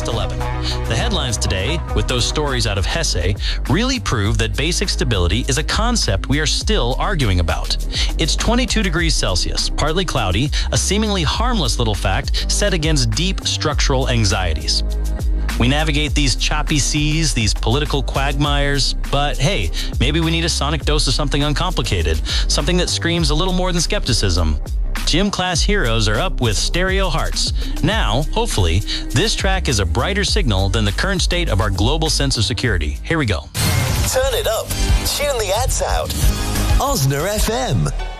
past 11. The headlines today, with those stories out of Hesse, really prove that basic stability is a concept we are still arguing about. It's 22 degrees Celsius, partly cloudy, a seemingly harmless little fact set against deep structural anxieties. We navigate these choppy seas, these political quagmires, but hey, maybe we need a sonic dose of something uncomplicated, something that screams a little more than skepticism. Gym Class Heroes are up with Stereo Hearts. Now, hopefully, this track is a brighter signal than the current state of our global sense of security. Here we go. Turn it up. Tune the ads out. Osner FM.